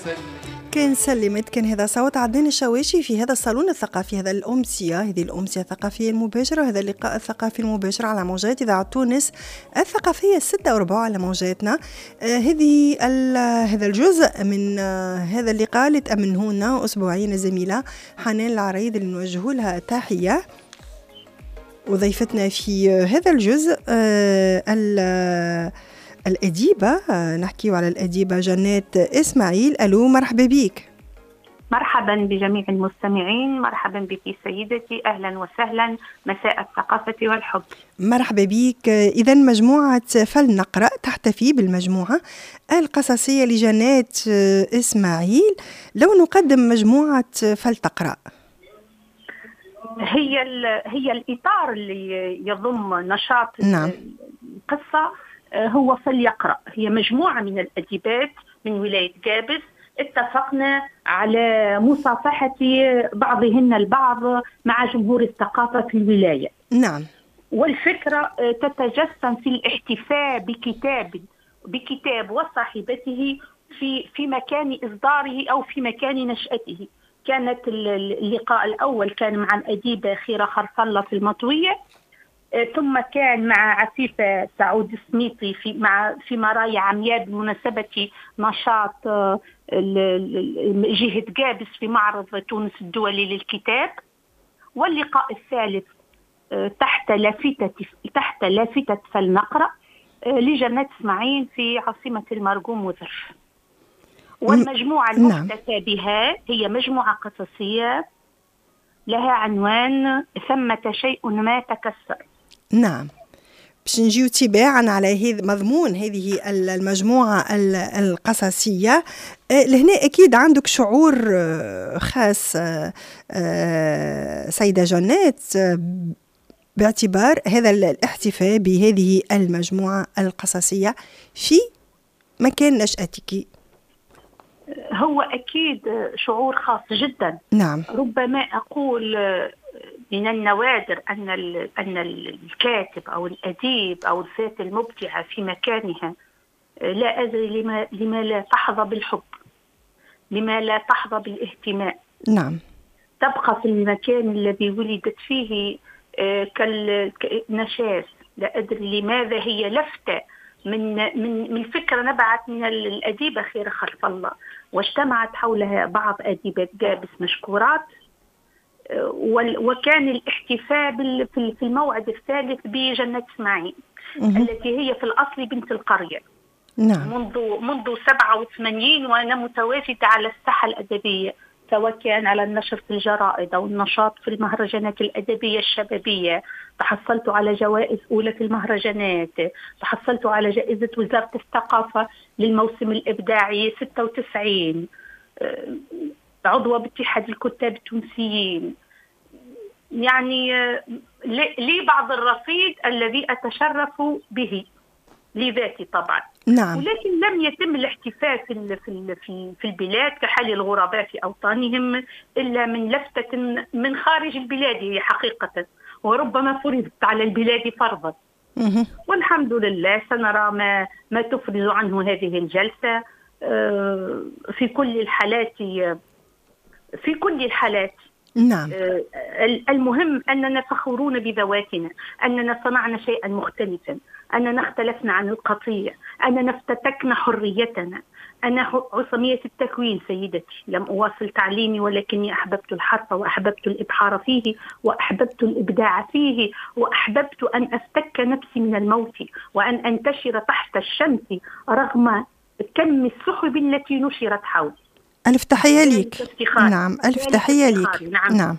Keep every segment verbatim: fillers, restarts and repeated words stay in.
كان سلمت. كان هذا صوت عدنان الشواشي في هذا الصالون الثقافي، هذا الأمسية، هذه الأمسية الثقافية المباشرة، هذا اللقاء الثقافي المباشر على موجات إذاعة تونس الثقافية الستة وربع على موجاتنا. آه هذه هذا الجزء من آه هذا اللقاء اللي تأمنه لنا أسبوعين الزميلة حنان العريض اللي نوجه لها تحية، وضيفتنا في آه هذا الجزء آه الأديبة. نحكي على الأديبة جنات إسماعيل. ألو، مرحبا بيك. مرحبا بجميع المستمعين، مرحبا بك سيدتي، أهلا وسهلا، مساء الثقافة والحب. مرحبا بيك. إذا مجموعة فلنقرأ تحتفي بالمجموعة القصصية لجنات إسماعيل. لو نقدم مجموعة فلتقرأ، هي هي الإطار اللي يضم نشاط نعم. القصة هو فليقرأ. هي مجموعة من الأديبات من ولاية جابس اتفقنا على مصافحة بعضهن البعض مع جمهور الثقافة في الولاية. نعم. والفكرة تتجسم في الاحتفاء بكتاب بكتاب وصاحبته في في مكان إصداره أو في مكان نشأته. كانت اللقاء الأول كان مع الأديبة خيرة خرصلة في المطوية، ثم كان مع عفيفة سعود سميطي في مع في مرايا عمياء بمناسبة نشاط جهة جابس في معرض تونس الدولي للكتاب. واللقاء الثالث تحت لافتة تحت لافتة فلنقرأ لجنات إسماعيل في عاصمة المرقوم وظرف. والمجموعة المحتفى بها هي مجموعة قصصية لها عنوان ثمة شيء ما تكسر. نعم، باش نجيو تباعا على هذا مضمون هذه المجموعة القصصية. لهنا أكيد عندك شعور خاص سيدة جنات باعتبار هذا الاحتفاء بهذه المجموعة القصصية في مكان نشأتك. هو أكيد شعور خاص جدا. نعم. ربما أقول من النوادر أن أن الكاتب أو الأديب أو الذات المبدعة في مكانها لا أدري لما لما لا تحظى بالحب، لما لا تحظى بالاهتمام. نعم. تبقى في المكان الذي ولدت فيه كالنشاز. لا أدري لماذا هي لفتة من من من فكرة نبعت من الأديبة خيرة خلف الله، واجتمعت حولها بعض أديبات جابس مشكورات. وكان الاحتفاء في الموعد الثالث بجنات إسماعيل التي هي في الأصل بنت القرية. نعم. منذ منذ سبعة وثمانين وأنا متواجدة على الساحة الأدبية، سواء كان على النشر في الجرائد أو النشاط في المهرجانات الأدبية الشبابية. تحصلت على جوائز أولى في المهرجانات، تحصلت على جائزة وزارة الثقافة للموسم الإبداعي ستة وتسعين، عضوة باتحاد الكتاب التونسيين. يعني لي بعض الرصيد الذي أتشرف به لذاتي طبعا. نعم. ولكن لم يتم الاحتفاء في في في البلاد كحال الغرباء في أوطانهم إلا من لفتة من خارج البلاد هي حقيقة، وربما فرضت على البلاد فرضا. والحمد لله سنرى ما ما تفرز عنه هذه الجلسة. في كل الحالات في كل الحالات نعم. المهم أننا فخورون بذواتنا، أننا صنعنا شيئا مختلفا، أننا اختلفنا عن القطيع، أننا افتتكنا حريتنا. أنا عصمية التكوين سيدتي، لم أواصل تعليمي ولكني أحببت الحرف وأحببت الإبحار فيه وأحببت الإبداع فيه وأحببت أن أفتك نفسي من الموت وأن أنتشر تحت الشمس رغم كم السحب التي نشرت حولي. ألف تحية ليك. نعم، ألف تحية ليك. نعم. نعم.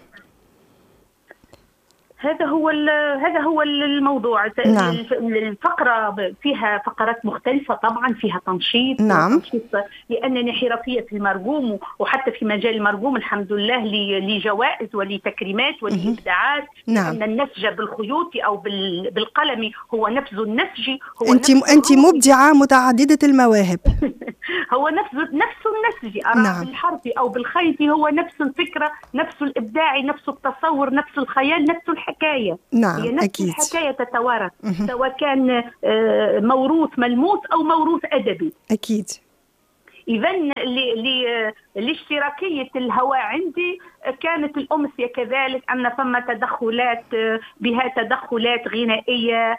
هذا هو هذا هو الموضوع. نعم. الفقرة فيها فقرات مختلفة طبعا، فيها تنشيط. نعم. تنشيط لأنني حرفية في المرقوم، وحتى في مجال المرقوم الحمد لله لجوائز ولتكريمات ولإبداعات. نعم. أن النسج بالخيوط أو بالقلم هو نفس النسج. هو أنت أنت مبدعة متعددة المواهب. هو نفس نفس النسج. أرى نعم. بالحرف أو بالخيط هو نفس الفكرة، نفس الإبداع، نفس التصور، نفس الخيال، نفس الحكاية. نعم. هي نفس أكيد. الحكاية تتوارث سواء كان موروث ملموس أو موروث أدبي. أكيد. إذا لاشتراكية الهواء عندي كانت الأمسية كذلك أن ثم تدخلات بها تدخلات غنائية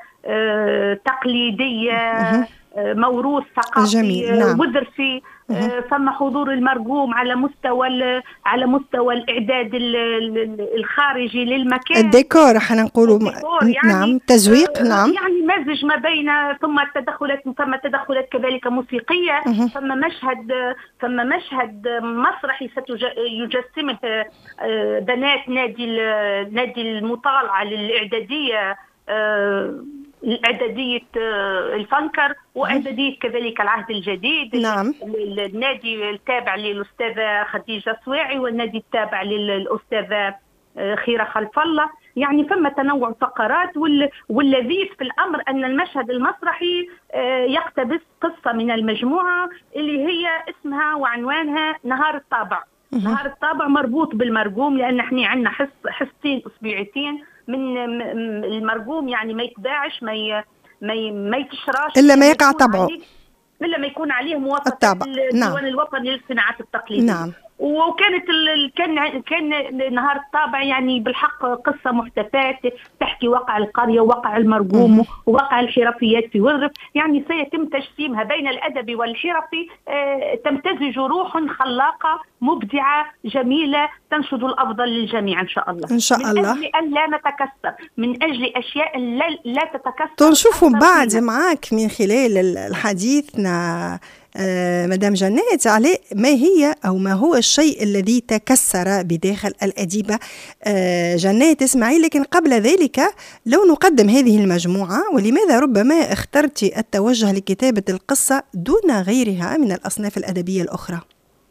تقليدية، موروث ثقافي نعم. وذرفي، ثم حضور المرجوم على مستوى على مستوى الإعداد الخارجي للمكان، الديكور حنا نقولوا يعني نعم تزويق، نعم يعني مزج ما بين ثم التدخلات ثم تدخلات كذلك موسيقية، ثم مشهد ثم مشهد مسرحي سيجسمه بنات نادي نادي المطالعة للإعدادية، إعدادية الفنكر وإعدادية كذلك العهد الجديد. نعم. النادي التابع للأستاذة خديجة صويعي والنادي التابع للأستاذة خيرة خلف الله. يعني ثم تنوع فقرات، واللذيذ في الأمر أن المشهد المسرحي يقتبس قصة من المجموعة اللي هي اسمها وعنوانها نهار الطابع. نهار الطابع مربوط بالمرجوم، لأن احنا عندنا حص حصتين أسبوعيتين من المرجوم، يعني ما يتباعش ما ي... ما, ي... ما يتشراش إلا ما يقع طبعه، إلا ما يكون عليه موافقة الديوان نعم. الوطني للصناعات التقليدية. نعم. وكانت ال... كان كان نهار الطابع يعني بالحق قصة محتفاة تحكي واقع القرية وواقع المرجوم وواقع الحرفيات في وظف، يعني سيتم تجسيمها بين الأدبي والحرفي. آه تمتزج روح خلاقة مبدعة جميلة تنشد الأفضل للجميع إن شاء الله. إن شاء من الله. أجل أن لا نتكسر، من أجل أشياء لا, لا تتكسر. تنشوفوا بعد معك من خلال الحديثنا آه مدام جنات على ما هي أو ما هو الشيء الذي تكسر بداخل الأديبة آه جنات إسماعيل. لكن قبل ذلك لو نقدم هذه المجموعة، ولماذا ربما اخترت التوجه لكتابة القصة دون غيرها من الأصناف الأدبية الأخرى؟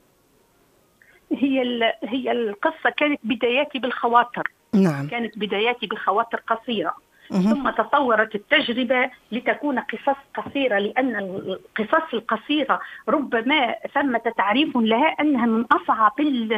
هي هي القصة كانت بداياتي بالخواطر. نعم. كانت بداياتي بخواطر قصيرة، ثم تطورت التجربة لتكون قصص قصيرة، لأن القصص القصيرة ربما ثمة تعريف لها أنها من أصعب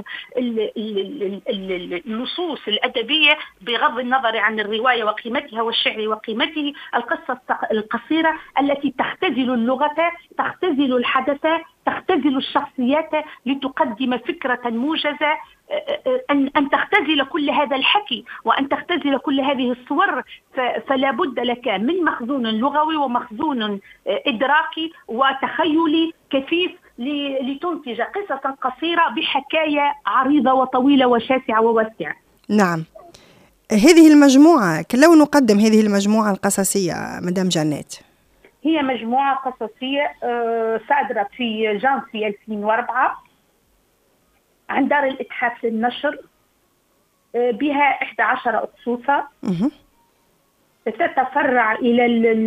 النصوص الأدبية بغض النظر عن الرواية وقيمتها والشعر وقيمته. القصة القصيرة التي تختزل اللغة، تختزل الحدث، تختزل الشخصيات لتقدم فكرة موجزة، أن أن تختزل كل هذا الحكي وأن تختزل كل هذه الصور. فلا بد لك من مخزون لغوي ومخزون إدراكي وتخيلي كثيف لتنتج قصصا قصيرة بحكاية عريضة وطويلة وشاسعة وواسعة. نعم. هذه المجموعة لو نقدم هذه المجموعة القصصية مدام جنات، هي مجموعة قصصية صادرة في جانسي ألفين وأربعة عن دار الإتحاف للنشر، بها إحدى عشر أقصوصة تتفرع إلى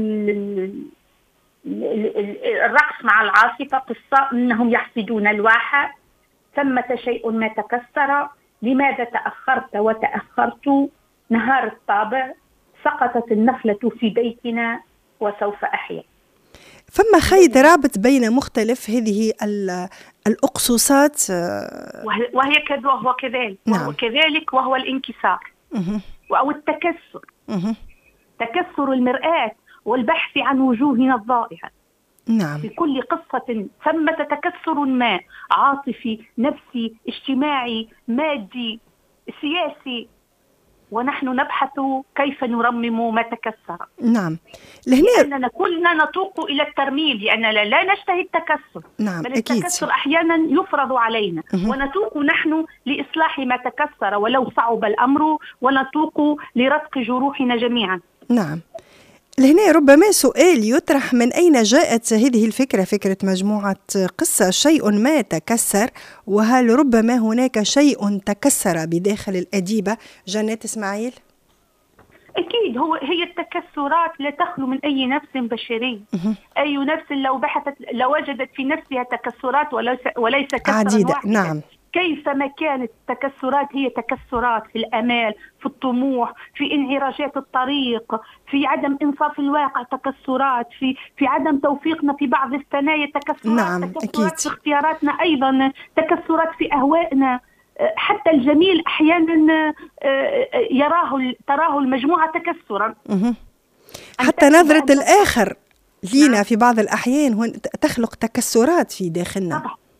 الرقص مع العاصفة، قصة أنهم يحصدون الواحة، ثمة شيء ما تكسر، لماذا تأخرت وتأخرت، نهار الطابع، سقطت النخلة في بيتنا وسوف أحيا. فما خيط رابط بين مختلف هذه الأقصوصات، وهي كذا وهو كذلك. نعم. وهو كذلك وهو الانكسار أو التكسر. مه. تكسر المرآة والبحث عن وجوهنا الضائعة. نعم. في كل قصة ثمة تكسر ما، عاطفي، نفسي، اجتماعي، مادي، سياسي، ونحن نبحث كيف نرمم ما تكسر. نعم. لأننا كلنا نتوق إلى الترميم، لأننا لا نشتهي التكسر. نعم. بل أكيد. التكسر أحيانا يفرض علينا. أه. ونتوق نحن لإصلاح ما تكسر ولو صعب الأمر، ونتوق لرتق جروحنا جميعا. نعم. لهنا ربما سؤال يطرح: من أين جاءت هذه الفكرة، فكرة مجموعة قصة شيء ما تكسر؟ وهل ربما هناك شيء تكسر بداخل الأديبة جنات إسماعيل؟ أكيد، هو هي التكسرات لا تخلو من أي نفس بشري. أي نفس لو بحثت لو وجدت في نفسها تكسرات وليس وليس كسرا عديدة. واحدا. نعم. كيفما كانت التكسرات هي تكسرات في الأمال، في الطموح، في انعراجات الطريق، في عدم إنصاف الواقع، تكسرات في في عدم توفيقنا في بعض الثنايا، تكسرات. نعم. تكسرات أكيد. في اختياراتنا أيضا، تكسرات في أهوائنا. حتى الجميل أحيانا يراه تراه المجموعة تكسرا. حتى نظرة الآخر لينا في بعض الأحيان تخلق تكسرات في داخلنا. طبعا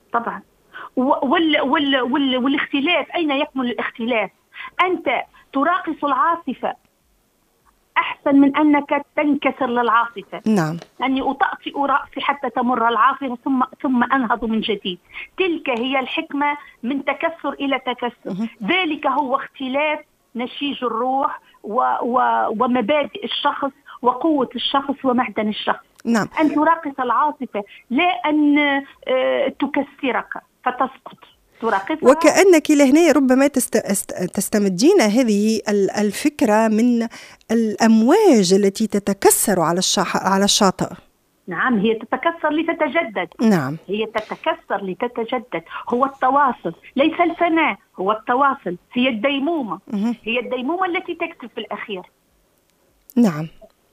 طبعا. وال وال وال والاختلاف، أين يكمن الاختلاف؟ أنت تراقص العاصفة أحسن من أنك تنكسر للعاصفة. نعم. أني أطأطئ رأسي حتى تمر العاصفة ثم ثم أنهض من جديد. تلك هي الحكمة من تكسر إلى تكسر. ذلك هو اختلاف نشيج الروح و و ومبادئ الشخص وقوة الشخص ومعدن الشخص. نعم. أن تراقص العاصفة لا أن تكسرك فتسقط. وكأنك لهنا ربما تستمدين هذه الفكرة من الأمواج التي تتكسر على على الشاطئ. نعم، هي تتكسر لتتجدد. نعم، هي تتكسر لتتجدد. هو التواصل، ليس الفناء، هو التواصل. هي الديمومة. م- هي الديمومة التي تكسب في الأخير. نعم.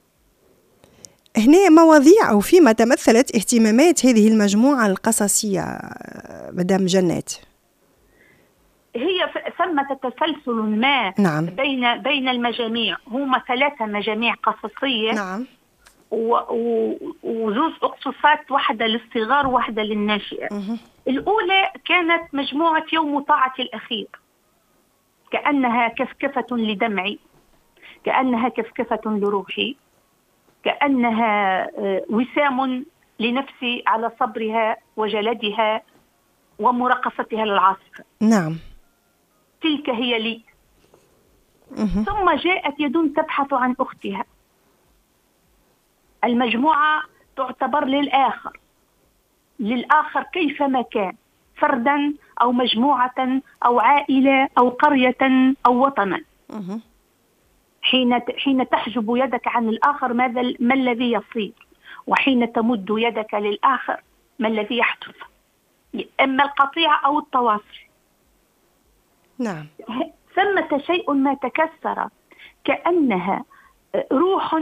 هنا مواضيع أو فيما تمثلت اهتمامات هذه المجموعة القصصية مدام جنات. هي ثمة تسلسل ما. نعم. بين بين المجاميع. هما ثلاثة مجاميع قصصية. نعم. وزوز أقصصات، واحدة للصغار وواحدة للناشئة. الأولى كانت مجموعة يوم طاعة الأخير، كأنها كفكفة لدمعي، كأنها كفكفة لروحي، كأنها وسام لنفسي على صبرها وجلدها ومراقصتها للعاصفة. نعم. تلك هي لي. مه. ثم جاءت يدون تبحث عن أختها. المجموعة تعتبر للآخر، للآخر كيفما كان، فردا أو مجموعة أو عائلة أو قرية أو وطنا. مه. حين حين تحجب يدك عن الآخر ماذا ما الذي يصير، وحين تمد يدك للآخر ما الذي يحدث، إما القطيعة أو التواصل. نعم. ثمة شيء ما تكسر، كأنها روح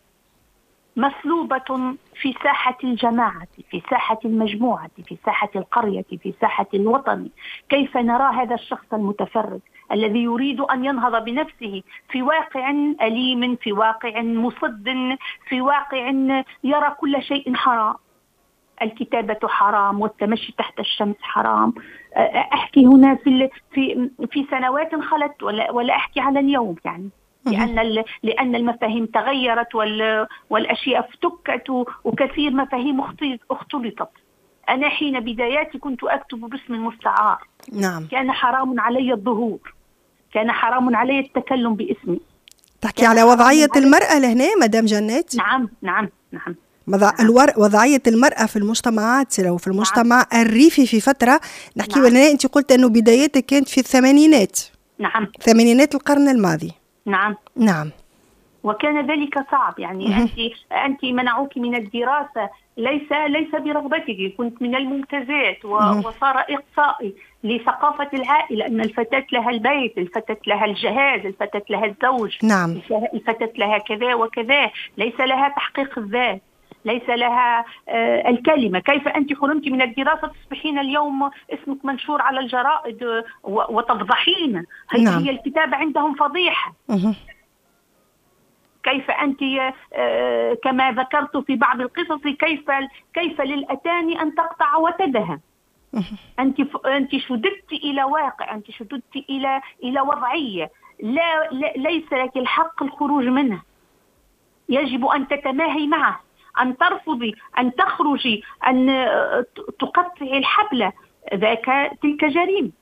مسلوبة في ساحة الجماعة، في ساحة المجموعة، في ساحة القرية، في ساحة الوطن. كيف نرى هذا الشخص المتفرد الذي يريد أن ينهض بنفسه في واقع أليم، في واقع مصد، في واقع يرى كل شيء حرام. الكتابة حرام، والتمشي تحت الشمس حرام. أحكي هنا في في في سنوات خلت، ولا ولا أحكي على اليوم، يعني لأن لأن المفاهيم تغيرت والأشياء افتكت وكثير مفاهيم اختلطت. أنا حين بداياتي كنت أكتب باسم المستعار. نعم. كان حرام علي الظهور، كان حرام علي التكلم باسمي. تحكي على وضعية المرأة لهنا مدام جنات؟ نعم نعم نعم. وضعية المرأة في المجتمعات، لو في المجتمع نعم. الريفي في فترة نحكي. نعم. أنت قلت أنه بدايتك كانت في الثمانينات. نعم. ثمانينات القرن الماضي. نعم. نعم. وكان ذلك صعب، يعني م- أنت أنت منعوك من الدراسة ليس ليس برغبتك، كنت من الممتازات وصار إقصائي لثقافة العائلة، أن الفتاة لها البيت، الفتاة لها الجهاز، الفتاة لها الزوج. نعم. الفتاة لها كذا وكذا، ليس لها تحقيق الذات، ليس لها آه الكلمة. كيف أنت حرمت من الدراسة تصبحين اليوم اسمك منشور على الجرائد وتفضحين؟ نعم. هي الكتابة عندهم فضيحة. م- كيف أنت آه كما ذكرت في بعض القصص، كيف كيف للأتاني أن تقطع وتدها. أنت أنت شددت إلى واقع، أنت شددت إلى إلى وضعية لا, لا ليس لك الحق الخروج منها. يجب أن تتماهي معه، أن ترفضي، أن تخرجي، أن تقطعي الحبل. ذاك تلك جريمة.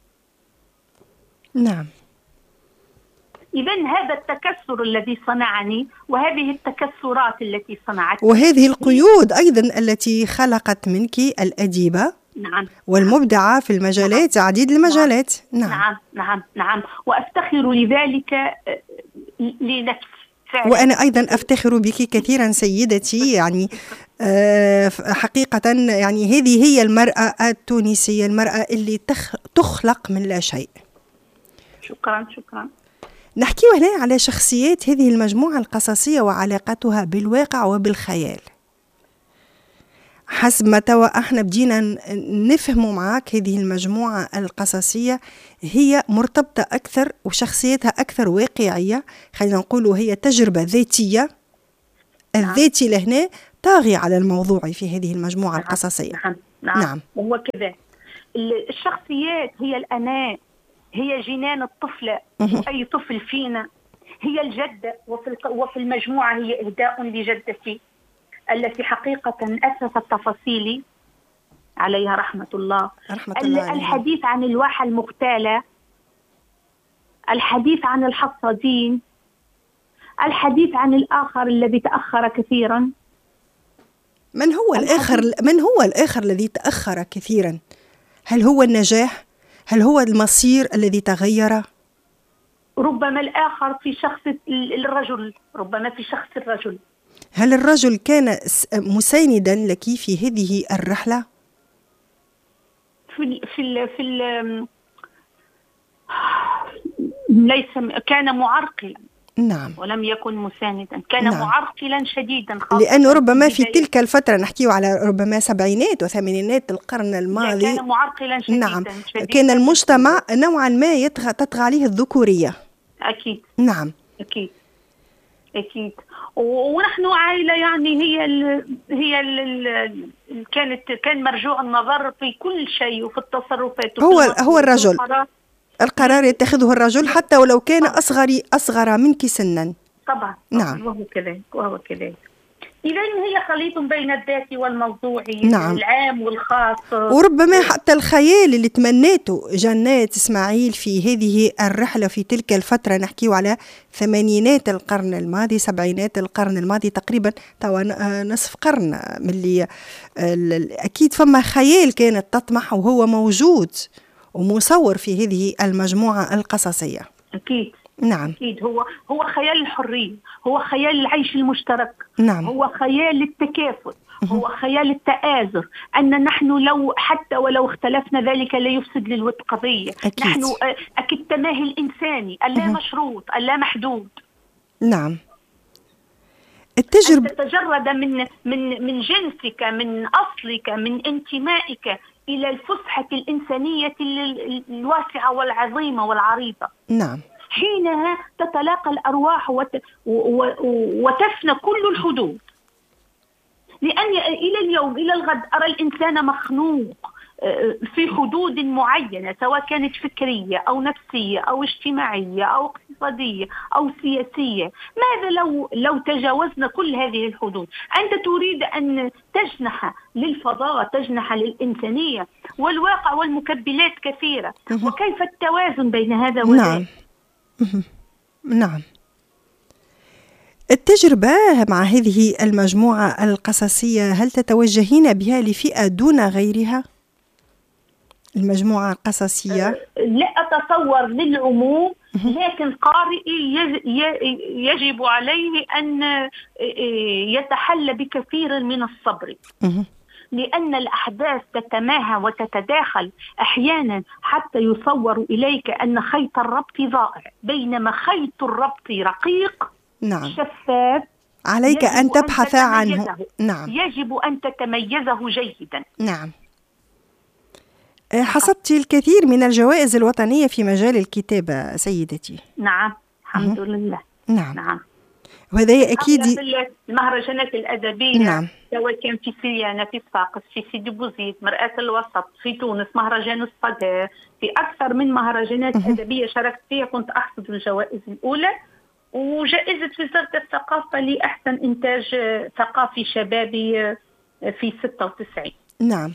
نعم. إذن هذا التكسر الذي صنعني، وهذه التكسرات التي صنعتني، وهذه القيود أيضا التي خلقت منك الأديبة. نعم. والمبدعة في المجالات. نعم. عديد المجالات. نعم. نعم نعم نعم. وأفتخر لذلك لنفسي فعلا. وأنا أيضا أفتخر بك كثيرا سيدتي، يعني حقيقة يعني هذه هي المرأة التونسية، المرأة اللي تخلق من لا شيء. شكرا شكرا. نحكي هنا على شخصيات هذه المجموعة القصصية وعلاقتها بالواقع وبالخيال. حسب ما توا احنا بدينا نفهموا معاك هذه المجموعة القصصية هي مرتبطة أكثر وشخصيتها أكثر واقعية، خلينا نقولوا هي تجربة ذاتية. الذاتي لهنا طاغي على الموضوع في هذه المجموعة نعم. القصصية. نعم نعم, نعم. وهو كذا. الشخصيات هي الأناء، هي جنان الطفلة وأي طفل فينا، هي الجدة، وفي وفي المجموعة هي إهداء لجدتي التي حقيقة أسست تفاصيلي عليها رحمة الله. رحمة الله الحديث عن الواحة المغتالة، الحديث عن الحصادين، الحديث عن الآخر الذي تأخر كثيرا. من هو الآخر؟ من هو الآخر الذي تأخر كثيرا؟ هل هو النجاح؟ هل هو المصير الذي تغير؟ ربما الآخر في شخص الرجل، ربما في شخص الرجل. هل الرجل كان مساندا لك في هذه الرحلة؟ في ال في ال في ال ليس، كان معرقلا. نعم. ولم يكن مساندا، كان نعم. معرقلا شديدا، لأنه ربما في تلك الفترة نحكي على ربما سبعينات وثمانينات القرن الماضي كان معرقلا شديدا. نعم. شديداً كان المجتمع نوعا ما يطغى تطغى عليه الذكورية. أكيد. نعم. أكيد أكيد. ونحن عائلة يعني هي ال هي ال كانت كان مرجوع النظر في كل شيء وفي التصرفات. هو هو الرجل، القرار يتخذه الرجل حتى ولو كان أصغر أصغر منك سنا. طبعا. نعم. وهو كذلك وهو كذلك. إذن هي خليط بين الذاتي والموضوعي. نعم. العام والخاص. وربما حتى الخيال اللي تمنيته جنات إسماعيل في هذه الرحلة في تلك الفترة، نحكيه على ثمانينات القرن الماضي، سبعينات القرن الماضي تقريبا، توا نصف قرن من اللي أكيد فما خيال كانت تطمح وهو موجود ومصور في هذه المجموعة القصصية. أكيد. نعم. أكيد. هو هو خيال الحرية، هو خيال العيش المشترك. نعم. هو خيال التكافل، هو خيال التآزر، أن نحن لو حتى ولو اختلفنا ذلك لا يفسد للود قضية. أكيد. نحن أكيد التماهي الإنساني اللا مشروط اللا محدود. نعم. التجربة أن تتجرد من من من جنسك، من أصلك، من انتمائك إلى الفسحة الإنسانية الواسعة والعظيمة والعريضة. نعم. حينها تتلاقى الأرواح وت... و... و... وتفنى كل الحدود. لأن إلى اليوم إلى الغد أرى الإنسان مخنوق في حدود معينة، سواء كانت فكرية أو نفسية أو اجتماعية أو اقتصادية أو سياسية. ماذا لو لو تجاوزنا كل هذه الحدود؟ أنت تريد أن تجنح للفضاء، تجنح للإنسانية، والواقع والمكبلات كثيرة. وكيف التوازن بين هذا وذاك؟ نعم. نعم. التجربة مع هذه المجموعة القصصية هل تتوجهين بها لفئة دون غيرها؟ المجموعة القصصية لا أتصور للعموم، لكن قارئي يجب عليه أن يتحلى بكثير من الصبر، لأن الأحداث تتماهى وتتداخل أحيانا حتى يصور إليك أن خيط الربط ضائع، بينما خيط الربط رقيق. نعم. شفاف. عليك أن تبحث أن عنه. نعم. يجب أن تتميزه جيدا. نعم. حصدت الكثير من الجوائز الوطنية في مجال الكتابة سيدتي. نعم الحمد لله. نعم. نعم. وهذا أكيد في المهرجانات الأدبية. نعم. سواء كان في سيانة، في صفاقس، في سيدي بوزيد، مرآة الوسط، في تونس، مهرجان الصدى، في أكثر من مهرجانات أدبية شاركت فيها كنت أحصد الجوائز الأولى، وجائزة وزارة الثقافة لأحسن إنتاج ثقافي شبابي في ستة وتسعين. نعم.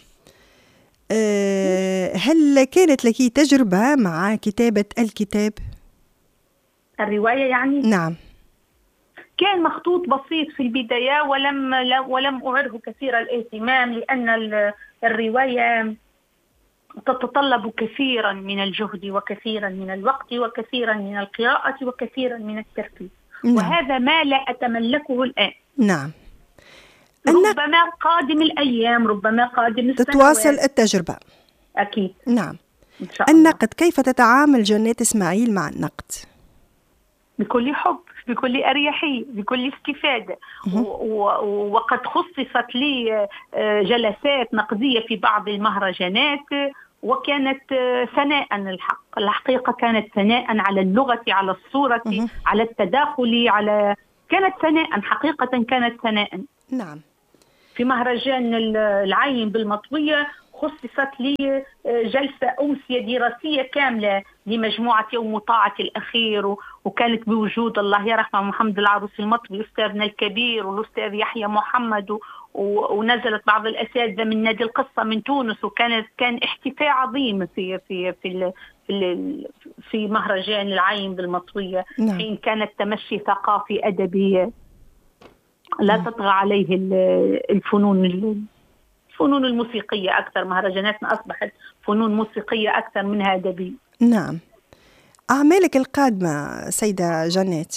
أه هل كانت لك تجربة مع كتابة الكتاب؟ الرواية يعني؟ نعم. كان مخطوط بسيط في البداية، ولم ولم أعره كثير الاهتمام، لأن الرواية تتطلب كثيرا من الجهد وكثيرا من الوقت وكثيرا من القراءة وكثيرا من التركيز. نعم. وهذا ما لا أتملكه الآن. نعم. ربما قادم الأيام، ربما قادم السنوات تتواصل التجربة. أكيد. نعم. إن شاء الله. النقد، كيف تتعامل جنات إسماعيل مع النقد؟ بكل حب، بكل أريحية، بكل استفادة. وقد خصصت لي جلسات نقدية في بعض المهرجانات، وكانت ثناء الحق الحقيقة كانت ثناء على اللغة، على الصورة، مه. على التداخل، على كانت ثناء حقيقة كانت ثناء. نعم. في مهرجان العين بالمطوية خصصت لي جلسة أمسية دراسية كاملة لمجموعة يوم طاعة الأخير، وكانت بوجود الله يرحمه محمد العروسي المطوي أستاذنا الكبير والأستاذ يحيى محمد، ونزلت بعض الأساتذة من نادي القصة من تونس، وكانت كان احتفاء عظيم في في في في, في مهرجان العين بالمطوية. نعم. حين كانت تمشي ثقافي أدبي لا تطغى عليه الفنون الفنون الموسيقية أكثر. مهرجاناتنا أصبحت فنون موسيقية أكثر منها أدبية. نعم. أعمالك القادمة سيدة جنات؟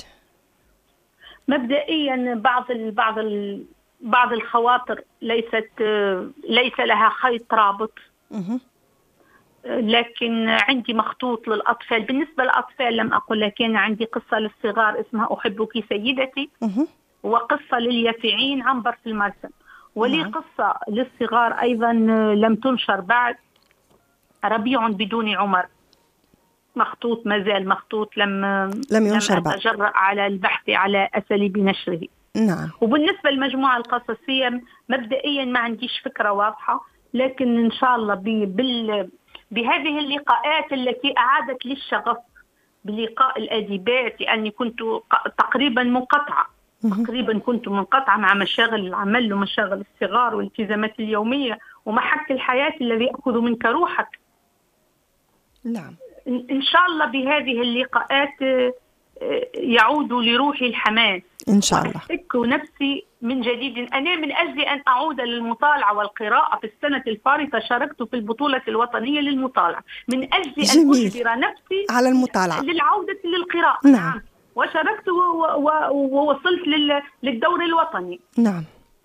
مبدئيا بعض ال بعض ال بعض الخواطر ليست ليس لها خيط رابط، لكن عندي مخطوط للأطفال. بالنسبة للأطفال لم أقل، لكن عندي قصة للصغار اسمها أحبك سيدتي، وقصة لليافعين عنبر في المرسم، ولي قصة للصغار أيضا لم تنشر بعد، ربيع بدون عمر، مخطوط ما زال مخطوط لم لم ينشر بعد، أتجرأ على البحث على أساليب نشره. نعم. وبالنسبة للمجموعة القصصية مبدئيا ما عنديش فكرة واضحة، لكن إن شاء الله بال بهذه اللقاءات التي أعادت لي الشغف بلقاء الأديبات، لأني كنت تقريبا منقطعة تقريبا كنت منقطعة مع مشاغل العمل ومشاغل الصغار والالتزامات اليومية ومحك الحياة الذي يأخذ منك روحك. نعم. إن شاء الله بهذه اللقاءات يعود لروحي الحماس إن شاء الله، أحك نفسي من جديد. أنا من أجل أن أعود للمطالعة والقراءة في السنة الفارطة شاركت في البطولة الوطنية للمطالعة من أجل أن أجبر نفسي على المطالعة للعودة للقراءة. نعم. نعم. وشاركت ووصلت للدور الوطني. نعم.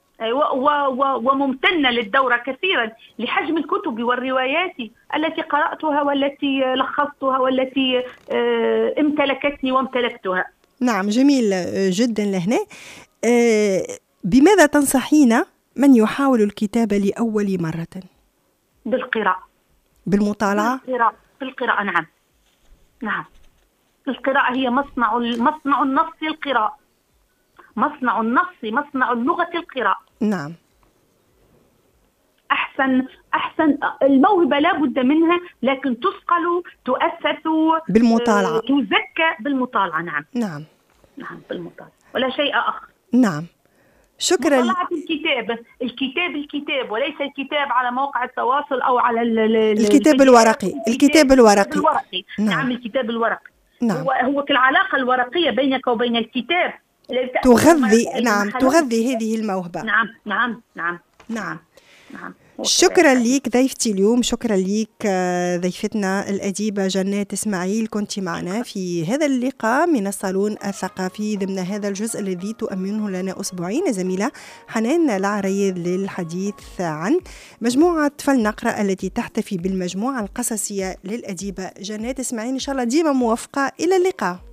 وممتنة للدورة كثيرا لحجم الكتب والروايات التي قرأتها والتي لخصتها والتي امتلكتني وامتلكتها. نعم، جميل جدا لهنا. بماذا تنصحين من يحاول الكتابة لأول مرة؟ بالقراءة. بالمطالعة؟ بالقراءة. بالقراءة. نعم. نعم. القراءة هي مصنع مصنع النص. القراءة مصنع النص، مصنع اللغة القراءة. نعم. أحسن أحسن الموهبة لا بد منها، لكن تثقل تؤسس بالمطالعة، تزكى بالمطالعة. نعم. نعم. نعم بالمطالعة ولا شيء آخر. نعم. شكرا. مطالعة الكتاب الكتاب الكتاب وليس الكتاب على موقع التواصل أو على الكتاب الورقي. الكتاب الورقي. الورقي. نعم. نعم الكتاب الورقي. نعم. هو هو العلاقة الورقية بينك وبين الكتاب تغذي. نعم، تغذي هذه الموهبة. نعم. نعم. نعم. نعم. نعم. شكرا ليك ضيفتي اليوم، شكرا ليك ضيفتنا الأديبة جنات إسماعيل، كنت معنا في هذا اللقاء من الصالون الثقافي ضمن هذا الجزء الذي تؤمنه لنا أسبوعين زميلة حنان العريض للحديث عن مجموعة فلنقرأ التي تحتفي بالمجموعة القصصية للأديبة جنات إسماعيل. إن شاء الله ديما موفقة، إلى اللقاء.